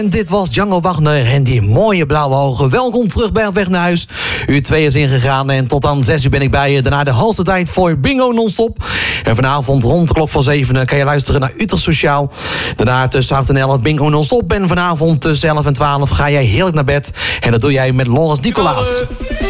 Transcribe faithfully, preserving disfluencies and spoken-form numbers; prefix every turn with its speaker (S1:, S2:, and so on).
S1: En dit was Django Wagner en die mooie blauwe ogen. Welkom terug bij Op Weg naar Huis. Uur twee is ingegaan en tot aan zes uur ben ik bij je. Daarna de hoogste tijd voor Bingo Non-Stop. En vanavond rond de klok van zeven kan je luisteren naar Utrecht Sociaal. Daarna tussen acht en elf Bingo Non-Stop. En vanavond tussen elf en twaalf ga jij heerlijk naar bed. En dat doe jij met Loris Nicolaas.